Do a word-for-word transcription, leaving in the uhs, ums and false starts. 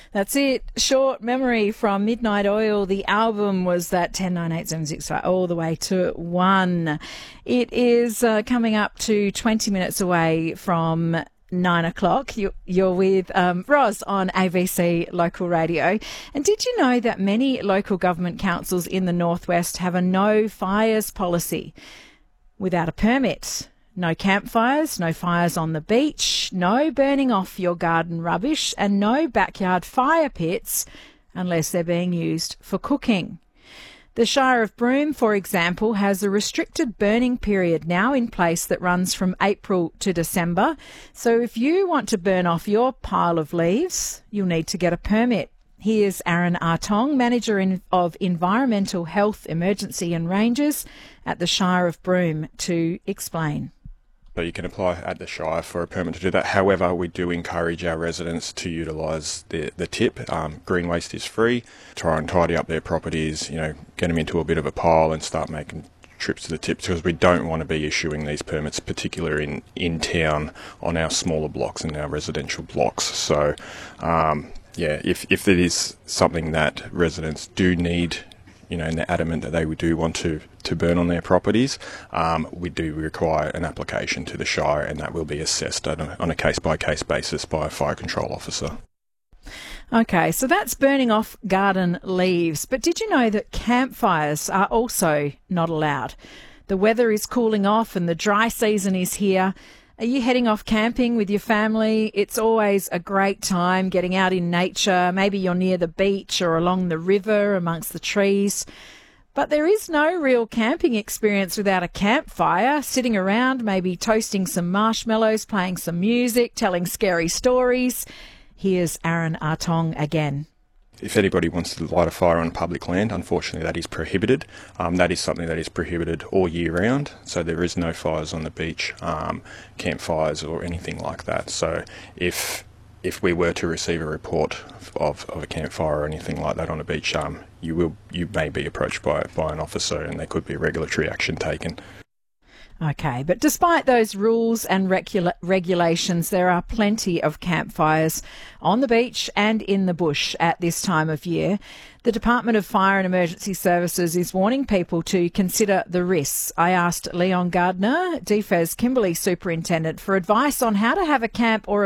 That's it. Short memory from Midnight Oil. The album was that ten nine eight seven six five all the way to one. It is uh, coming up to twenty minutes away from nine o'clock. You, you're with um, Roz on A B C Local Radio. And did you know that many local government councils in the Northwest have a no fires policy without a permit? No campfires, no fires on the beach, no burning off your garden rubbish, and no backyard fire pits unless they're being used for cooking. The Shire of Broome, for example, has a restricted burning period now in place that runs from April to December. So if you want to burn off your pile of leaves, you'll need to get a permit. Here's Aaron Artong, Manager in, of Environmental Health, Emergency and Ranges at the Shire of Broome, to explain. So you can apply at the Shire for a permit to do that. However, we do encourage our residents to utilise the, the tip. Um, green waste is free. Try and tidy up their properties, you know, get them into a bit of a pile and start making trips to the tips, because we don't want to be issuing these permits, particularly in, in town on our smaller blocks and our residential blocks. So, um, yeah, if, if it is something that residents do need, you know, and they're adamant that they do want to, to burn on their properties, um, we do require an application to the Shire, and that will be assessed on a, on a case-by-case basis by a fire control officer. Okay, so that's burning off garden leaves. But did you know that campfires are also not allowed? The weather is cooling off and the dry season is here. Are you heading off camping with your family? It's always a great time getting out in nature. Maybe you're near the beach or along the river amongst the trees. But there is no real camping experience without a campfire, sitting around, maybe toasting some marshmallows, playing some music, telling scary stories. Here's Aaron Artong again. If anybody wants to light a fire on public land, unfortunately that is prohibited. Um, that is something that is prohibited all year round, so there is no fires on the beach, um, campfires or anything like that. So if if we were to receive a report of, of a campfire or anything like that on a beach, um, you will you may be approached by, by an officer and there could be regulatory action taken. Okay, but despite those rules and regula- regulations, there are plenty of campfires on the beach and in the bush at this time of year. The Department of Fire and Emergency Services is warning people to consider the risks. I asked Leon Gardner, D F E S Kimberley Superintendent, for advice on how to have a camp or a